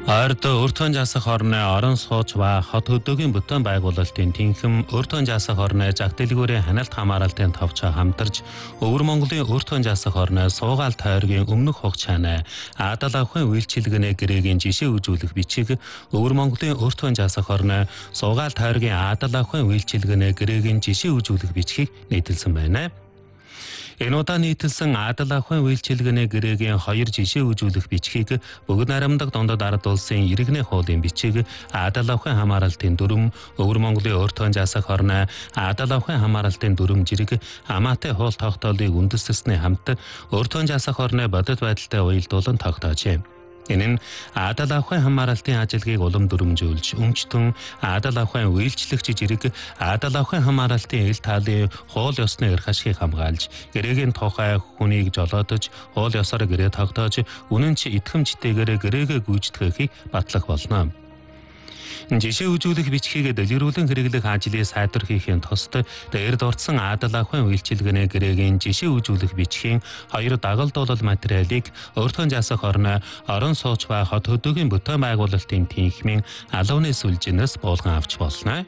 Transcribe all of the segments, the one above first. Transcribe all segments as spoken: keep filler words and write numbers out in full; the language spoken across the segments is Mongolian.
Ойрд өртгөн жасах орны орон сууч ба хот хөдөөгийн бүтээн байгуулалтын тэнхэм өртгөн жасах орны зах дэлгүүрийн ханалт хамааралтын товчоо хамтарч Өвөр Монголын өртгөн жасах орны суугаал тойргийн өмнөх хугацааны Адал авахын үйлчилгээний гэрээгийн жишээ үзүүлэх бичиг Өвөр Монголын өртгөн жасах орны суугаал тойргийн Адал авахын үйлчилгээний гэрээгийн жишээ үзүүлэх бичгийг нийтэлсэн байна. Энэ удаа нийтэлсэн Адал авахын үйлчилгээний гэрээгийн хоёр жишээ үзүүлэх бичгийг Бүгд найрамдаг Дундад ард улсын иргэний хуулийн бичиг Адал авахын хамааралтын дүрм Өвөр Монголын өртгөн жасах орны Адал авахын хамааралтын дүрм жирэг хамаатай хуул тогтоолыг үндэслэсний хамт өртгөн жасах орны бодит байдалтай уялдуулан тогтоожээ. Энэ нь Адал авахын хамааралтын ажилгийг улам дүрмжүүлж, өмчтөн Адал авахын үйлчлэгч жирэг Адал авахын хамааралтын ил таалын хууль ёсны эрх ашигыг хамгаалж, гэрээгийн тухай хүнийг жолоодож, хууль ёсоор гэрээ тогтоож, үнэн ч итгэмжтэйгээр гэрээгээ гүйцэтгэхийг батлах болно. Жишээ үзүүлэх бичгийг дэлгэрүүлэн хэрэглэх ажлыг сайдвар хийхийн тулд дээр дурдсан Адал авахын үйлчилгээний гэрээгийн жишээ үзүүлэх бичгийн хоёр дагалдуулал материалыг өртгөн жасах орны орон сууч ба хот хөдөөгийн бүтээн байгуулалтын тэнхимийн алууны сүлжээнээс буулган авч болно.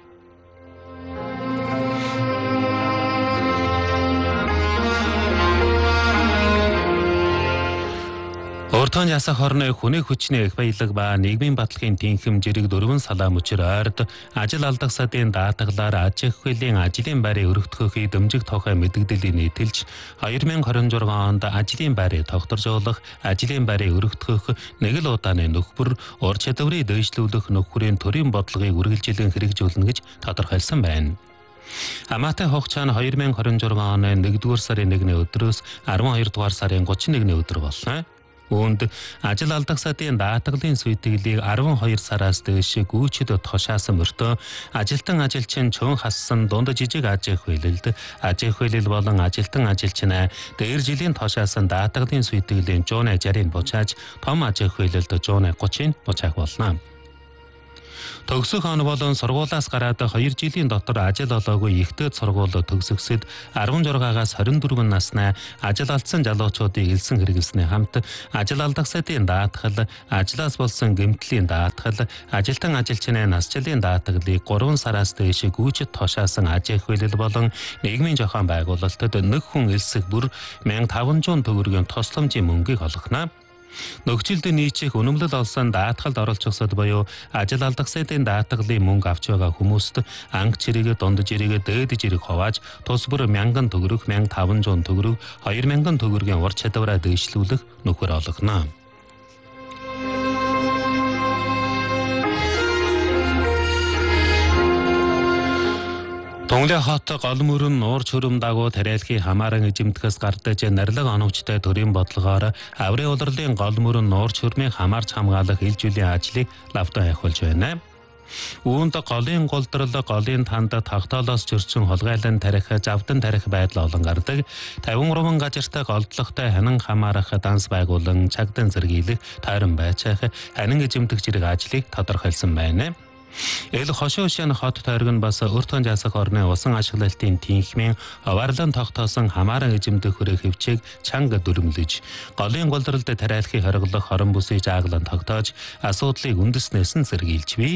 Өртгөн жасах орны хүний хүчний их баялаг ба нийгмийн баталгын тэнхэм жирэг дөрвөн салаам учир ойрд ажил алдаgsадын даатгалаар аж ахуй хуулийн ажлын байрыг өргөтгөхийг дэмжих тухай мэдэгдэлийг нийтэлж хоёр мянга хорин жургаан онд ажлын байрыг тогтворжуулах, ажлын байрыг өргөтгөх, нэг л удааны нөхөр, ур чадварыг дэвшлүүлэх нөхрийн төрийн бодлогыг үргэлжлэн хэрэгжүүлнэ гэж тодорхойлсон байна. Хамаатай хугацаа нь хоёр мянга хорин жургаан оны нэгдүгээр сарын нэгний өдрөөс арван хоёр дугаар сарын гучин нэгний өдөр болно. Үүнд ажил алдаgsадын даатгалын сүйтгэлийг арван хоёр сараас дээш гүйчэд тушаасан мөртөө ажилтан ажилчин чөн хассан дунд жижиг аж ахуй хуулилд аж ахуй хуулил болон ажилтан ажилчин дээр жилийн тушаасан даатгалын сүйтгэлийн жууны жарийг бучааж том аж ахуй хуулилд жууны гучин бучаах болно. Төгсөх он болон сургуулиас гараад хоёр жилийн дотор ажил олоогүй ихтэй сургууль төгсгсөд арван жургаагаас хорин дөрвөн насны ажил алдсан залуучуудыг элсэн хэрэглэсний хамт ажил алдаgsадын даатгал, ажлаас болсон гэмтлийн даатгал, ажилтан ажилчны насжилтын даатгалыг гурван сараас дээш гүйцэд тушаасан аж ахуй хууль болон нийгмийн зохион байгуулалтад нэг хүн элсэх бүр мянга таван зуун төгрөгийн тусламжийн мөнгийг олгоно. Нөхцөлд нийцэх үнэмлэл олсон даатгалд оролцохсод буюу ажил алдаgsадын даатгалын мөнгө авч байгаа хүмүүст анги чирэг, дунд жирэг, дээд жирэг хувааж тус бүр мянган төгрөг, мянга таван зуун төгрөг, хоёр мянган төгрөгийн ур чадвараа дэвшлүүлэх нөхөр олгоно. Тонглын хот гол мөрөн нуур чөрөм дагуу тариалхи хамааран эзэмтгэс гардаж нарилга оновчтой төрийн бодлогоор аврын улирлын гол мөрөн нуур чөрмийн хамаарч хамгаалах ил жилийн ажлыг лавтан хайхуулж байна. Үүнд голын голдрол, голын танд тогтоолоос зөрчсөн хулгайлан тарих, завдан тарих байдал олон гардаг. тавин гурван газартай голдлоготой ханин хамаарах данс байгуулан чагдан зэргийлэх, тойрон байцаах, ханин эзэмдэх зэрэг ажлыг тодорхойлсон байна. Эл хошуу шин хот тойрог нь бас өртгөн жасах орны усан ашиглалтын тэнхимийн аваарлан тогтоосон хамааран эзэмдэх хүрээ хөвчийг чанга дүрмлэж, голын голдролд тариалхи хориглох хорон бүсийг жааглан тогтоож, асуудлыг үндэснээс нь сэргийлж бий.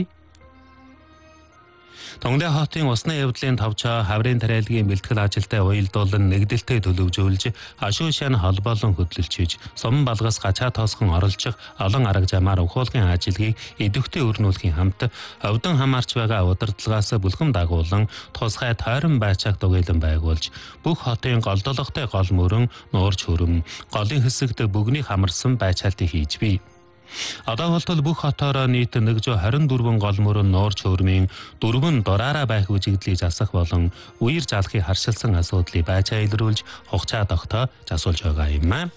Тонглын хотын усны явдлын товчоо хаврын тариалгийн бэлтгэл ажилтай уялдуулан нэгдэлтэй төлөвжүүлж, хошуу шин холбоолон хөдөлж хийж, сум балгас гачаа тоосгон оролцох олон арга замаар ухуулгын ажилгийг идэвхтэй өрнүүлэхийн хамт ховдон хамаарч байгаа удирдлагаас бүлхэм дагуулан тусгай тойрон байцаах дугуйлан байгуулж, бүх хотын голдолготой гол мөрөн, нуур чөрөм, голын хэсэгт бүгний хамарсан байцаалтыг хийж бий. Одоо болтол бүх хотоор нийт нэг жүз хорин дөрвөн гол мөрөн нуур чөрмийн дөрвөн дураараа байх үжигдлийг засах болон үер жалахыг харшилсан асуудлыг байцаа илрүүлж хугацаа тогтоо засуулж байгаа юм.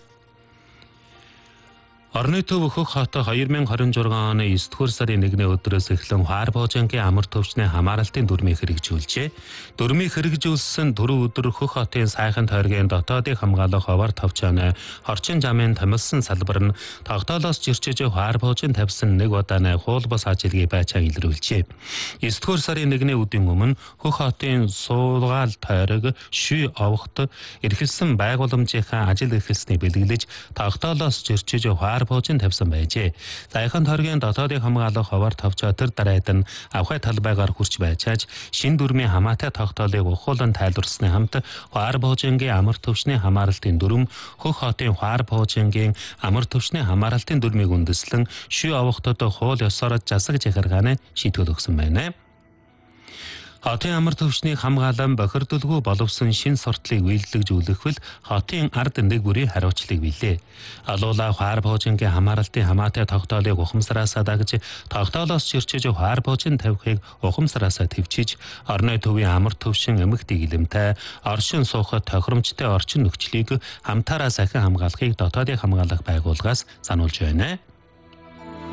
Орны төв хөх хот хоёр мянга хорин жургаан оны есдүгээр сарын нэгний өдрөөс эхлэн Хаар Боожингийн амар төвчний хамааралтын дүрмийг хэрэгжүүлжээ. Дүрмийг хэрэгжүүлсэн дөрөв өдөр хөх хотын сайхан тойргийн дотоодыг хамгаалах ховор товчооны хорчин замын томилсон салбар нь тогтоолоос жирчиж Хаар Боожин тавьсан нэг удааны хуул бус ажилгийг байцаан илрүүлжээ. есдүгээр сарын нэгний өдрийн өмнө хөх хотын суулгаал тойрог шүй овогт эрхэлсэн байгууламжийнхаа ажил эрхэлснийг бэлгэлж тогтоолоос жирчиж Хаар хуар буужин тавьсан байжээ. Заяхан тойргийн дотоодын хамгаалах ховоор товчоо тэр дарайд нь авхай талбайгаар хүрч байчааж шин дүрмийн хамаатай тогтоолыг ухуулан тайлбарсны хамт хуар буужингийн амар төвшний хамааралтын дүрм хөх хотын хуар буужингийн амар төвшний хамааралтын дүрмийг үндэслэн шүй овогтод хууль ёсоор засаг захиргааны шийтгэл өгсөн байна. Хотын амар төвшнийг хамгаалан бохирдолгүй боловсон шин сортлыг үйлдвэрлэжүүлэхвэл хотын ард нэг бүрийн хариуцлага билээ. Алуула хуар буужингийн хамааралтын хамаатай тогтоолыг ухамсараасаа дагж тогтоолоос ширчиж хуар буужин тавихыг ухамсараасаа төвчиж орны төвийн амар төвшин эмэгтэй гэлэмтэй оршин суухад тохиромжтой орчин нөхцөлийг хамтаараа сахин хамгаалахыг дотоодын хамгаалах байгууллагаас сануулж байна.